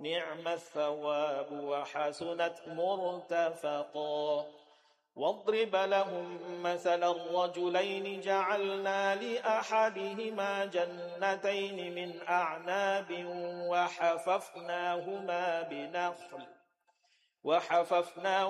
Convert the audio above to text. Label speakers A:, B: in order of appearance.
A: نعم الثواب وحسنت مرتفقا واضرب لهم مثل الرجلين جعلنا لأحدهما جنتين من أعناب وحففناهما